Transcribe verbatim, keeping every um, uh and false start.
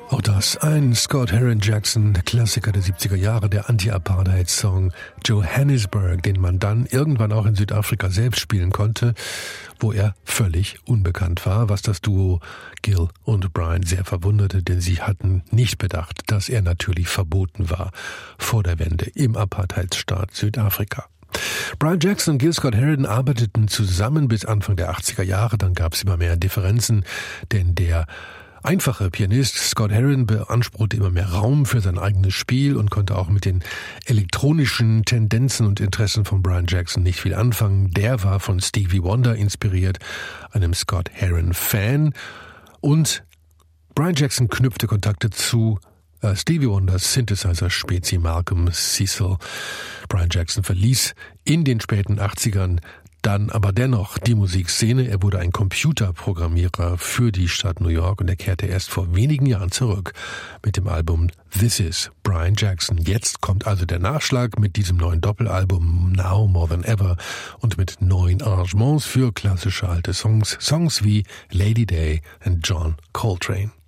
Auch das, ein Scott Heron Jackson, Klassiker der siebziger Jahre, der Anti-Apartheid-Song Johannesburg, den man dann irgendwann auch in Südafrika selbst spielen konnte, wo er völlig unbekannt war, was das Duo Gil und Brian sehr verwunderte, denn sie hatten nicht bedacht, dass er natürlich verboten war vor der Wende im Apartheidsstaat Südafrika. Brian Jackson und Gil Scott-Heron arbeiteten zusammen bis Anfang der achtziger Jahre, dann gab es immer mehr Differenzen, denn der einfache Pianist Scott Heron beanspruchte immer mehr Raum für sein eigenes Spiel und konnte auch mit den elektronischen Tendenzen und Interessen von Brian Jackson nicht viel anfangen. Der war von Stevie Wonder inspiriert, einem Scott Heron-Fan. Und Brian Jackson knüpfte Kontakte zu uh, Stevie Wonders Synthesizer-Spezi Malcolm Cecil. Brian Jackson verließ in den späten achtzigern dann aber dennoch die Musikszene. Er wurde ein Computerprogrammierer für die Stadt New York und er kehrte erst vor wenigen Jahren zurück mit dem Album This Is Brian Jackson. Jetzt kommt also der Nachschlag mit diesem neuen Doppelalbum Now More Than Ever und mit neuen Arrangements für klassische alte Songs, Songs wie Lady Day und John Coltrane.